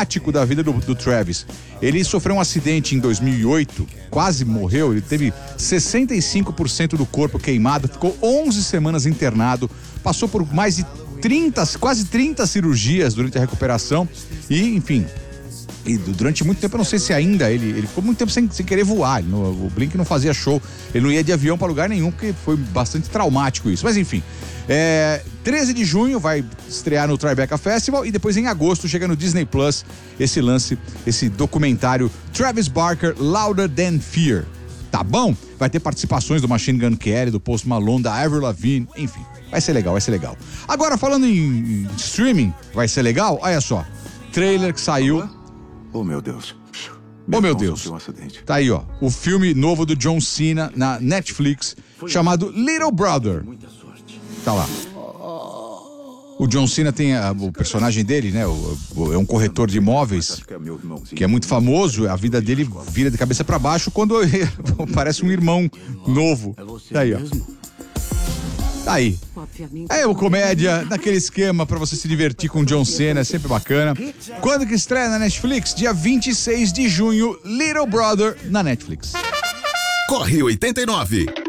traumático da vida do Travis. Ele sofreu um acidente em 2008, quase morreu, ele teve 65% do corpo queimado, ficou 11 semanas internado, passou por mais de quase 30 cirurgias durante a recuperação e, enfim... E durante muito tempo, eu não sei se ainda, ele ficou muito tempo sem querer voar. O Blink não fazia show, ele não ia de avião pra lugar nenhum, porque foi bastante traumático isso. Mas enfim, 13 de junho vai estrear no Tribeca Festival e depois em agosto chega no Disney Plus esse documentário Travis Barker, Louder Than Fear. Tá bom? Vai ter participações do Machine Gun Kelly, do Post Malone, da Avril Lavigne, enfim, vai ser legal. Agora, falando em streaming, vai ser legal? Olha só, trailer que saiu... Oh, meu Deus. Oh, meu Deus. Um acidente. Tá aí, ó. O filme novo do John Cena na Netflix, chamado Little Brother. Tá lá. O John Cena tem o personagem dele, né? É um corretor de imóveis que é muito famoso. A vida dele vira de cabeça pra baixo quando parece um irmão novo. Tá aí, ó. Tá aí. É o comédia, naquele esquema pra você se divertir com o John Cena, é sempre bacana. Quando que estreia na Netflix? Dia 26 de junho, Little Brother na Netflix. Corre 89.